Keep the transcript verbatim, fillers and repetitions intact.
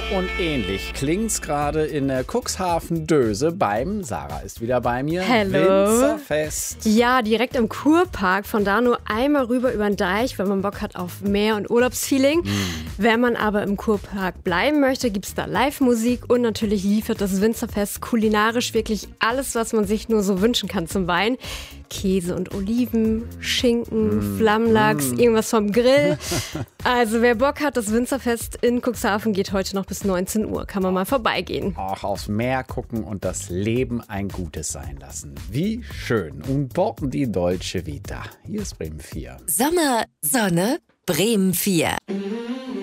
und ähnlich klingt's gerade in der Cuxhaven-Döse beim, Sarah ist wieder bei mir, Hello. Winzerfest. Ja, direkt im Kurpark, von da nur einmal rüber über den Deich, wenn man Bock hat auf Meer- und Urlaubsfeeling. Mm. Wenn man aber im Kurpark bleiben möchte, gibt's da Live-Musik und natürlich liefert das Winzerfest kulinarisch wirklich alles, was man sich nur so wünschen kann zum Wein. Käse und Oliven, Schinken, mm. Flammlachs, mm. irgendwas vom Grill. Also wer Bock hat, das Winzerfest in Cuxhaven geht heute noch bis neunzehn Uhr. Kann man mal vorbeigehen. Auch aufs Meer gucken und das Leben ein Gutes sein lassen. Wie schön. Un po' di dolce vita. Hier ist Bremen vier. Sommer, Sonne, Bremen vier.